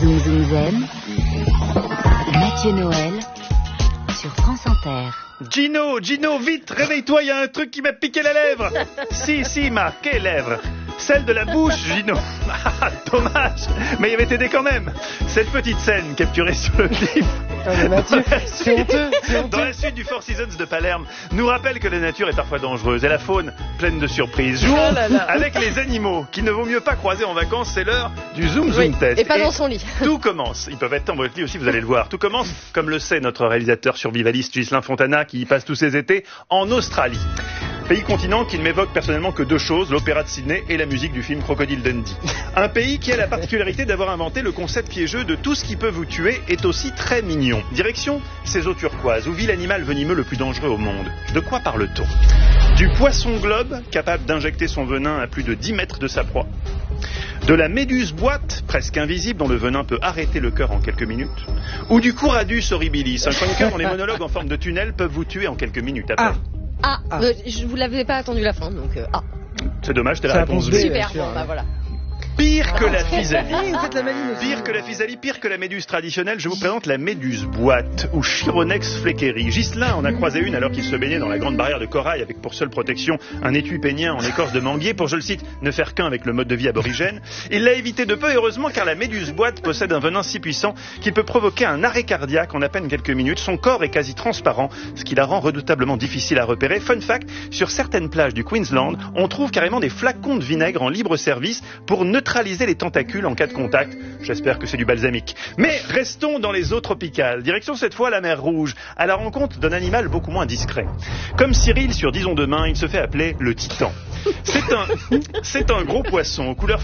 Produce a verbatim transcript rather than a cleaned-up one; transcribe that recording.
Zoom Zoom Zen, Mathieu Noël sur France Inter. Gino, Gino, vite, réveille-toi, il y a un truc qui m'a piqué la lèvre. Si, si, ma, quelle lèvre? Celle de la bouche, Gino. Ah, dommage, mais il avait aidé quand même. Cette petite scène capturée sur le livre. Oh, mais Mathieu, c'est honteux, c'est honteux. Dans la suite du Four Seasons de Palerme, nous rappelle que la nature est parfois dangereuse et la faune pleine de surprises. Jouons oh là là. avec les animaux qui ne vaut mieux pas croiser en vacances. C'est l'heure du Zoom Zoom oui, Test. Et pas et dans son lit. Tout commence. Ils peuvent être dans votre lit aussi, vous allez le voir. Tout commence, comme le sait notre réalisateur survivaliste Ghislain Fontana, qui y passe tous ses étés, en Australie. Pays continent qui ne m'évoque personnellement que deux choses, l'opéra de Sydney et la musique du film Crocodile Dundee. Un pays qui a la particularité d'avoir inventé le concept piégeux de tout ce qui peut vous tuer est aussi très mignon. Direction ces eaux turquoises où vit l'animal venimeux le plus dangereux au monde. De quoi parle-t-on? Du poisson globe, capable d'injecter son venin à plus de dix mètres de sa proie. De la méduse boîte, presque invisible, dont le venin peut arrêter le cœur en quelques minutes. Ou du Couradus horribilis, un chroniqueur dont les monologues en forme de tunnel peuvent vous tuer en quelques minutes après. Ah. Ah, ah. Euh, je vous l'avais pas attendu la fin, donc euh, ah. C'est dommage, t'as la réponse B. Super, bon, bah voilà. Pire que la physalie. Vous faites la maline aussi. Pire que la physalie, pire que la méduse traditionnelle, je vous présente la méduse boîte, ou Chironex fleckeri. Ghislain en a croisé une alors qu'il se baignait dans la grande barrière de corail avec pour seule protection un étui pénien en écorce de manguier pour, je le cite, ne faire qu'un avec le mode de vie aborigène. Il l'a évité de peu, heureusement, car la méduse boîte possède un venin si puissant qu'il peut provoquer un arrêt cardiaque en à peine quelques minutes. Son corps est quasi transparent, ce qui la rend redoutablement difficile à repérer. Fun fact, sur certaines plages du Queensland, on trouve carrément des flacons de vinaigre en libre service pour neutraliser les tentacules en cas de contact. J'espère que c'est du balsamique. Mais restons dans les eaux tropicales. Direction cette fois la mer Rouge, à la rencontre d'un animal beaucoup moins discret. Comme Cyril sur Disons Demain, il se fait appeler le Titan. C'est un, c'est un gros poisson aux couleurs